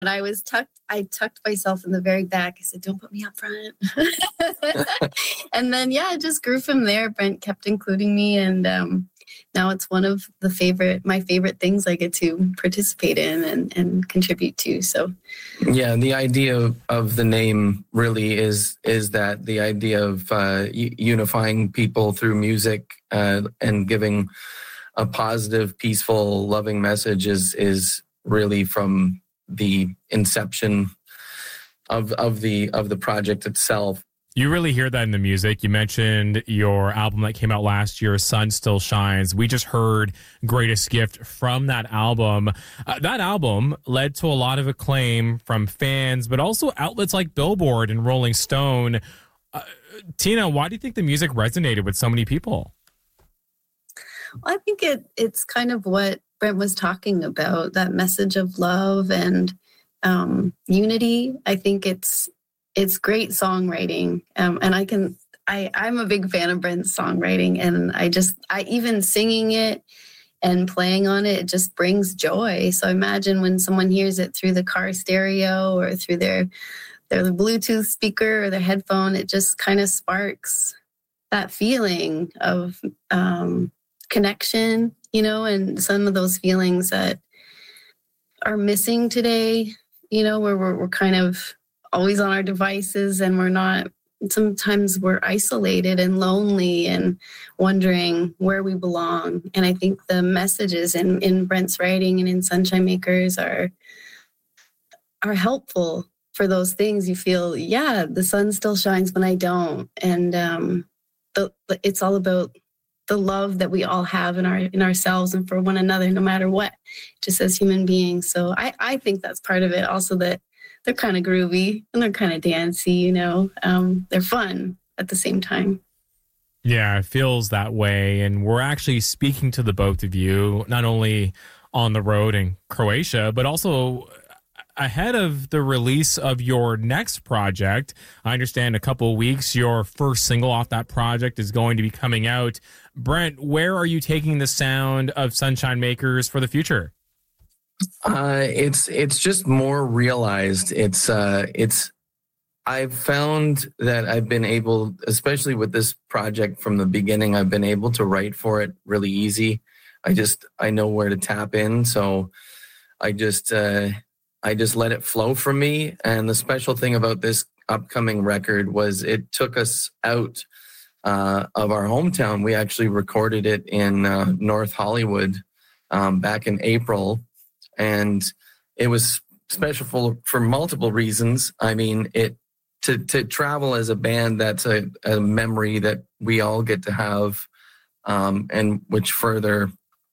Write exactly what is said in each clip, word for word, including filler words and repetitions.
And I was tucked, I tucked myself in the very back. I said, don't put me up front. And then, yeah, it just grew from there. Brent kept including me. And um, now it's one of the favorite, my favorite things I get to participate in and, and contribute to. So, yeah, the idea of the name really is, is that the idea of uh, unifying people through music uh, and giving a positive, peaceful, loving message is, is really from the inception of of the of the project itself. You really hear that in the music. You mentioned your album that came out last year, Sun Still Shines. We just heard Greatest Gift from that album. Uh, that album led to a lot of acclaim from fans, but also outlets like Billboard and Rolling Stone. Uh, Tina, why do you think the music resonated with so many people? Well, I think it it's kind of what Brent was talking about, that message of love and um, unity. I think it's it's great songwriting, um, and I can I I'm a big fan of Brent's songwriting, and I just I even singing it and playing on it, it just brings joy. So imagine when someone hears it through the car stereo or through their their Bluetooth speaker or their headphone, it just kind of sparks that feeling of um, connection, you know, and some of those feelings that are missing today, you know, where we're, we're kind of always on our devices and we're not, sometimes we're isolated and lonely and wondering where we belong. And I think the messages in, in Brent's writing and in Sunshine Makers are, are helpful for those things. You feel, yeah, the sun still shines when I don't. And um, the, it's all about the love that we all have in our in ourselves and for one another, no matter what, just as human beings. So I, I think that's part of it. Also that they're kind of groovy and they're kind of dancey, you know. Um, they're fun at the same time. Yeah, it feels that way. And we're actually speaking to the both of you, not only on the road in Croatia, but also ahead of the release of your next project. I understand a couple of weeks, your first single off that project is going to be coming out. Brent, where are you taking the sound of Sunshine Makers for the future? Uh, it's it's just more realized. It's uh, it's. I've found that I've been able, especially with this project from the beginning, I've been able to write for it really easy. I just I know where to tap in, so I just uh, I just let it flow from me. And the special thing about this upcoming record was it took us out uh, of our hometown. We actually recorded it in uh, North Hollywood um, back in April. And it was special for, for multiple reasons. I mean, it to to travel as a band, that's a, a memory that we all get to have, um, and which further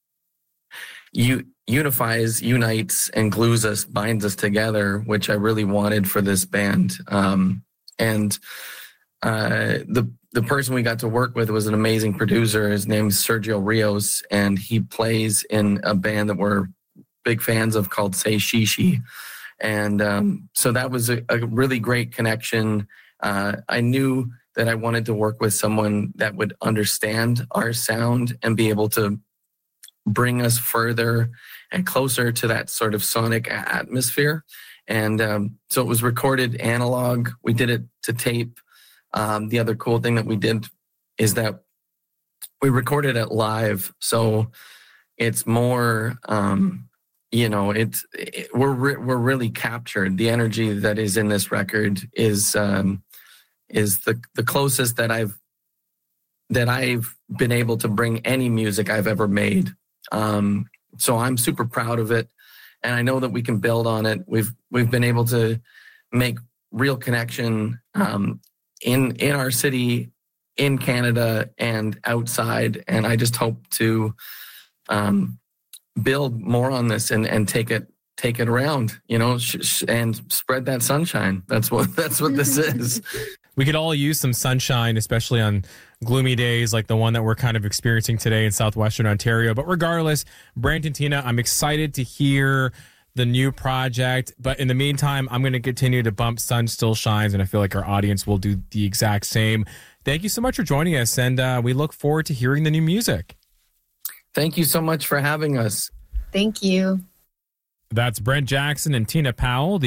you, unifies, unites, and glues us, binds us together, which I really wanted for this band. Um, and uh, the the person we got to work with was an amazing producer. His name's Sergio Rios, and he plays in a band that we're big fans of called Say Shishi. And um, so that was a, a really great connection. Uh, I knew that I wanted to work with someone that would understand our sound and be able to bring us further and closer to that sort of sonic atmosphere. And um, so it was recorded analog. We did it to tape. Um, the other cool thing that we did is that we recorded it live. So it's more... Um, You know, it's it, we're re- we're really captured. The energy that is in this record is um, is the the closest that I've that I've been able to bring any music I've ever made. Um, so I'm super proud of it, and I know that we can build on it. We've we've been able to make real connection um, in in our city, in Canada, and outside. And I just hope to. Um, build more on this and, and take it take it around, you know, sh- sh- and spread that sunshine. That's what that's what this is. We could all use some sunshine, especially on gloomy days like the one that we're kind of experiencing today in southwestern Ontario. But regardless, Brent and Tina, I'm excited to hear the new project. But in the meantime, I'm going to continue to bump Sun Still Shines, and I feel like our audience will do the exact same. Thank you so much for joining us, and uh, we look forward to hearing the new music. Thank you so much for having us. Thank you. That's Brent Jackson and Tina Powell.